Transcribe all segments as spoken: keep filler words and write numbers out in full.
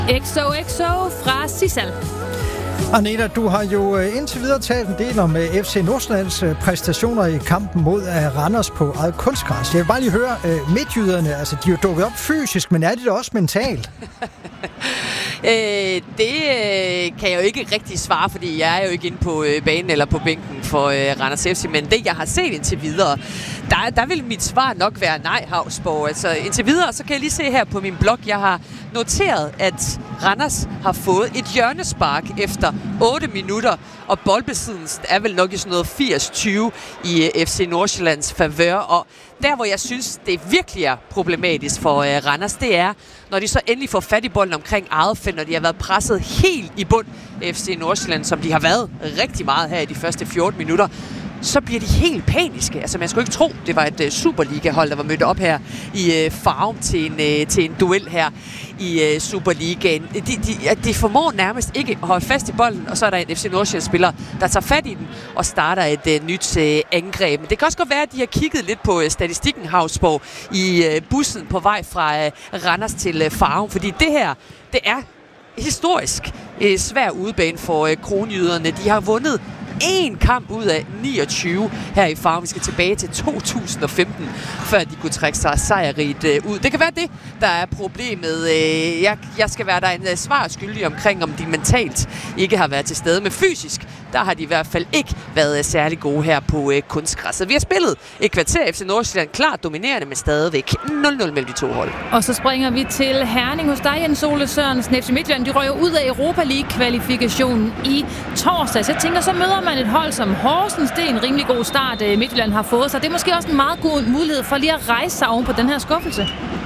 X O X O fra Sissal. Anita, du har jo indtil videre talt en del om F C Nordsjællands præstationer i kampen mod Randers på eget kunstgræs. Jeg vil bare lige høre, midtjyderne, altså de er jo dukket op fysisk, men er de da også mentalt? Øh, det øh, kan jeg jo ikke rigtig svare, fordi jeg er jo ikke inde på øh, banen eller på bænken for øh, Randers F C, men det jeg har set indtil videre, der, der vil mit svar nok være nej, Hausborg. Altså indtil videre, så kan jeg lige se her på min blog, jeg har noteret, at Randers har fået et hjørnespark efter otte minutter, og boldbesiddelsen er vel nok i sådan noget firs tyve i øh, F C Nordsjællands favør, og der, hvor jeg synes, det virkelig er problematisk for øh, Randers, det er, når de så endelig får fat i bolden omkring eget felt, når de har været presset helt i bund F C Nordsjælland, som de har været rigtig meget her i de første fjorten minutter, så bliver de helt paniske. Altså, man skulle ikke tro, det var et uh, Superliga-hold, der var mødt op her i uh, Farum til en, uh, til en duel her i uh, Superligaen. De, de, de formår nærmest ikke at holde fast i bolden, og så er der en F C Nordsjælland-spiller, der tager fat i den og starter et uh, nyt uh, angreb. Men det kan også godt være, at de har kigget lidt på uh, statistikken, Hausborg, i uh, bussen på vej fra uh, Randers til uh, Farum, fordi det her, det er historisk uh, svær udebane for uh, kronjyderne. De har vundet en kamp ud af niogtyve her i Farum. Vi skal tilbage til to tusind og femten, før de kunne trække sig sejrigt øh, ud. Det kan være det, der er problemet. Øh, jeg, jeg skal være der en uh, svar skyldig omkring, om de mentalt ikke har været til stede. Men fysisk, der har de i hvert fald ikke været uh, særlig gode her på uh, kunstgræsset. Vi har spillet et kvarter F C Nordsjælland klart dominerende, men stadigvæk nul nul mellem de to hold. Og så springer vi til Herning hos dig, Jens Ole Sørensen. F C Midtjylland, de røger ud af Europa League-kvalifikationen i torsdag. Så jeg tænker, så møder man et hold som Horsens. Det er en rimelig god start, Midtjylland har fået, så det er måske også en meget god mulighed for lige at rejse sig oven på den her skuffelse.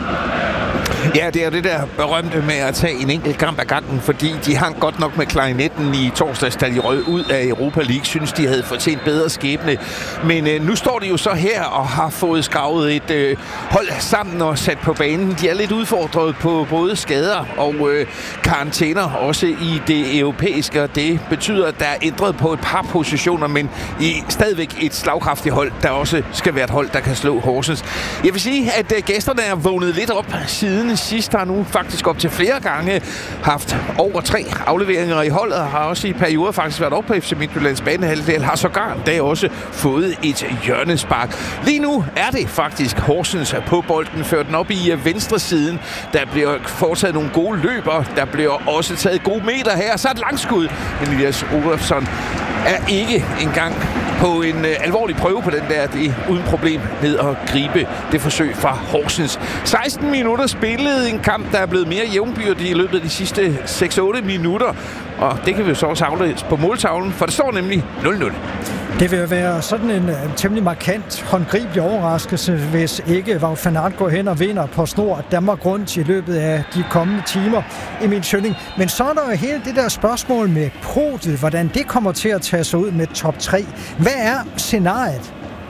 Ja, det er det der berømte med at tage en enkelt kamp ad gangen, fordi de hang godt nok med klarinetten i torsdags, da de røg ud af Europa League. Synes, de havde fortjent bedre skæbne. Men øh, nu står de jo så her og har fået skravet et øh, hold sammen og sat på banen. De er lidt udfordret på både skader og øh, karantæner, også i det europæiske, og det betyder, at der er ændret på et par positioner, men i stadigvæk et slagkraftigt hold, der også skal være et hold, der kan slå Horsens. Jeg vil sige, at øh, gæsterne er vågnet lidt op siden sidst, har nu faktisk op til flere gange haft over tre afleveringer i holdet, og har også i perioder faktisk været op på F C Midtjyllands banehalvdel, har sågar da også fået et hjørnespark. Lige nu er det faktisk Horsens på bolden, ført den op i venstre siden. Der bliver foretaget nogle gode løber, der bliver også taget gode meter her, så et langskud. Men Elias Olofsson er ikke engang på en uh, alvorlig prøve på den der, det er uden problem ned at gribe det forsøg fra Horsens. seksten minutter spillet, en kamp, der er blevet mere jævnbyrdig i løbet af de sidste seks otte minutter, og det kan vi jo så også aflæse på måltavlen, for det står nemlig nul nul. Det vil være sådan en uh, temmelig markant, håndgribelig overraskelse, hvis ikke Wout van Aert går hen og vinder på snor Danmark rundt i løbet af de kommende timer, Emil Schønning. Men så er der jo hele det der spørgsmål med podiet, hvordan det kommer til at tage sig ud med top tre. Hvad er scenariet?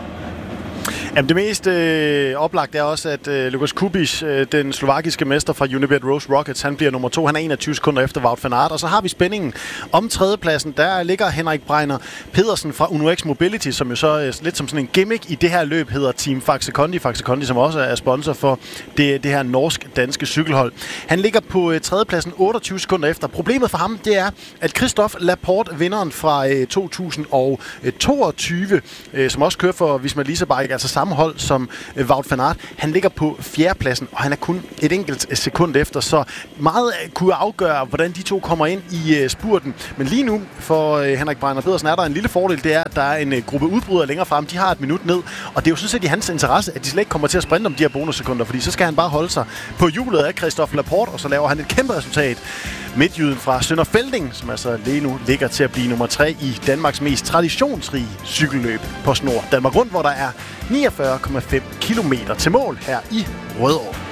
Jamen, det mest øh, oplagt er også, at øh, Lukas Kubic, øh, den slovakiske mester fra Unibet Rose Rockets, han bliver nummer to. Han er enogtyve sekunder efter Wout van Aert. Og så har vi spændingen om tredjepladsen. Der ligger Henrik Breiner Pedersen fra Uno X Mobility, som jo så øh, lidt som sådan en gimmick i det her løb hedder Team Faxe Kondi. Faxe Kondi, som også er sponsor for det, det her norsk-danske cykelhold. Han ligger på øh, tredjepladsen otteogtyve sekunder efter. Problemet for ham, det er, at Christophe Laporte, vinderen fra øh, to tusind og toogtyve, øh, som også kører for Visma Lease Bike, altså samme hold som øh, Wout van Aert, han ligger på fjerdepladsen, og han er kun et enkelt sekund efter, så meget kunne afgøre, hvordan de to kommer ind i øh, spurten. Men lige nu, for øh, Henrik Breiner Pedersen, er der en lille fordel, det er, at der er en øh, gruppe udbrydere længere frem, de har et minut ned, og det er jo sådan set i hans interesse, at de slet ikke kommer til at sprinte om de her bonussekunder, fordi så skal han bare holde sig på hjulet af Christophe Laporte, og så laver han et kæmpe resultat. Midtjyden fra Sønder Felding, som altså lige nu ligger til at blive nummer tre i Danmarks mest traditionsrige cykelløb på snor Danmark Rundt, hvor der er niogfyrre komma fem kilometer til mål her i Rødovre.